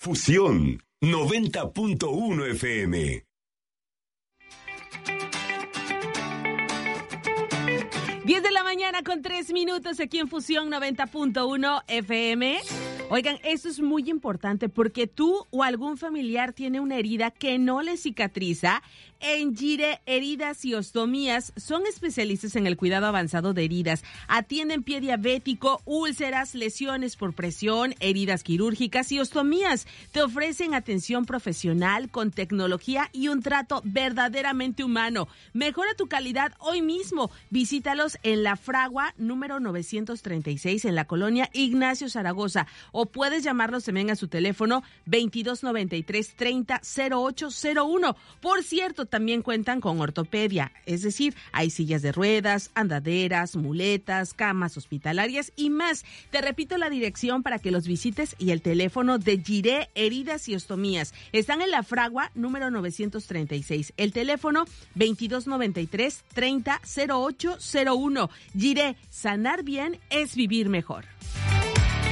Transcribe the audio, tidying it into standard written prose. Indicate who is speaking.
Speaker 1: Fusión 90.1 FM.
Speaker 2: 10 de la mañana con 3 minutos aquí en Fusión 90.1 FM. Oigan, esto es muy importante porque tú o algún familiar tiene una herida que no le cicatriza. En Gire Heridas y Ostomías son especialistas en el cuidado avanzado de heridas. Atienden pie diabético, úlceras, lesiones por presión, heridas quirúrgicas y ostomías. Te ofrecen atención profesional con tecnología y un trato verdaderamente humano. Mejora tu calidad hoy mismo. Visítalos en La Fragua, número 936, en la colonia Ignacio Zaragoza. O puedes llamarlos también a su teléfono 2293 30 0801. Por cierto, también cuentan con ortopedia, es decir, hay sillas de ruedas, andaderas, muletas, camas hospitalarias y más. Te repito la dirección para que los visites y el teléfono de Gire Heridas y Ostomías. Están en La Fragua, número 936. El teléfono 2293 30 0801. Gire, sanar bien es vivir mejor.